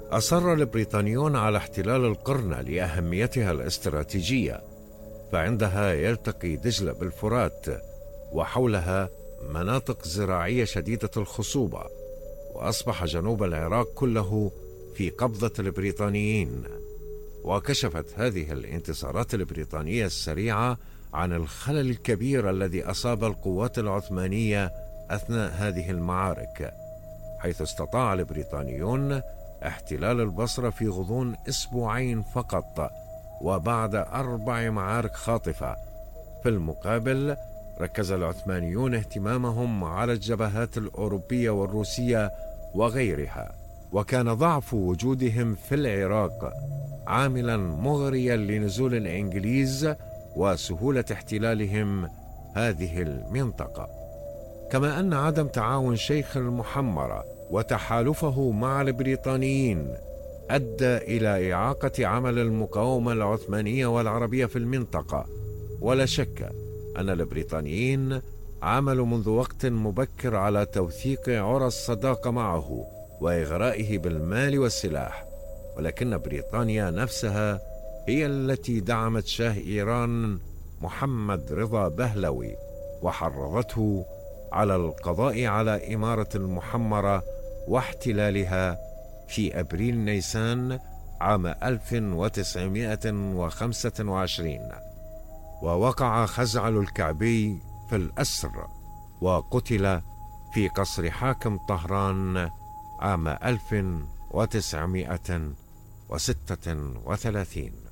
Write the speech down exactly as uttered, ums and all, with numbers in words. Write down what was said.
أصر البريطانيون على احتلال القرنة لأهميتها الاستراتيجية، فعندها يلتقي دجلة بالفرات، وحولها مناطق زراعية شديدة الخصوبة، وأصبح جنوب العراق كله في قبضة البريطانيين. وكشفت هذه الانتصارات البريطانية السريعة عن الخلل الكبير الذي أصاب القوات العثمانية أثناء هذه المعارك، حيث استطاع البريطانيون احتلال البصرة في غضون أسبوعين فقط وبعد أربع معارك خاطفة. في المقابل ركز العثمانيون اهتمامهم على الجبهات الأوروبية والروسية وغيرها، وكان ضعف وجودهم في العراق عاملا مغريا لنزول الإنجليز وسهولة احتلالهم هذه المنطقة. كما أن عدم تعاون شيخ المحمرة وتحالفه مع البريطانيين أدى إلى إعاقة عمل المقاومة العثمانية والعربية في المنطقة. ولا شك أن البريطانيين عملوا منذ وقت مبكر على توثيق عرى الصداقة معه وإغرائه بالمال والسلاح، ولكن بريطانيا نفسها هي التي دعمت شاه إيران محمد رضا بهلوي وحرضته على القضاء على إمارة المحمرة واحتلالها في أبريل نيسان عام ألف وتسعمائة وخمسة وعشرين. ووقع خزعل الكعبي في الأسر وقتل في قصر حاكم طهران عام ألف وتسعمائة وستة وثلاثين.